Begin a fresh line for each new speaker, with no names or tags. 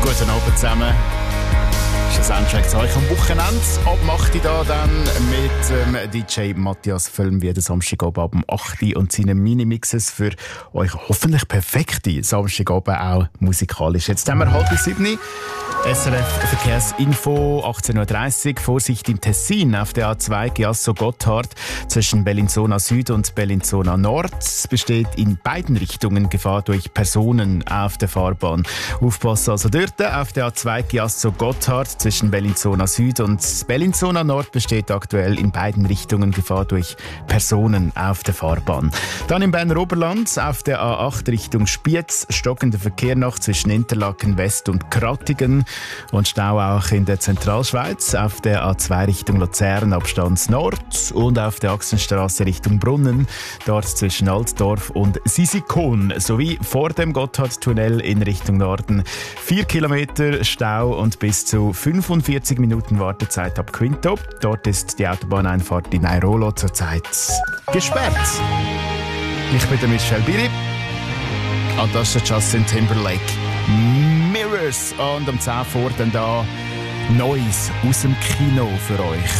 Guten Abend zusammen. Das ist der Soundtrack zu euch am Wochenende. Ab 8 Uhr da dann mit DJ Matthias Völlm wie jeden Samstagabend ab 8 Uhr und seinen Minimixes für euch hoffentlich perfekte Samstagabend auch musikalisch. Jetzt haben wir 6:30. SRF Verkehrsinfo 18:30 Uhr. Vorsicht im Tessin auf der A2 Chiasso-Gotthard zwischen Bellinzona Süd und Bellinzona Nord. Es besteht in beiden Richtungen Gefahr durch Personen auf der Fahrbahn. Aufpassen also dort. Auf der A2 Chiasso-Gotthard zwischen Bellinzona Süd und Bellinzona Nord besteht aktuell in beiden Richtungen Gefahr durch Personen auf der Fahrbahn. Dann im Berner Oberland auf der A8 Richtung Spiez stockender Verkehr noch zwischen Interlaken West und Krattigen. Und Stau auch in der Zentralschweiz auf der A2 Richtung Luzern Abstands Nord und auf der Achsenstraße Richtung Brunnen, dort zwischen Altdorf und Sisikon, sowie vor dem Gotthardtunnel in Richtung Norden 4 Kilometer Stau und bis zu 45 Minuten Wartezeit ab Quinto. Dort ist die Autobahneinfahrt in Airolo zurzeit gesperrt. Ich bin der Michel Biri und das ist Justin Timberlake. Mirrors und um 10 vor dann da Neues aus dem Kino für euch.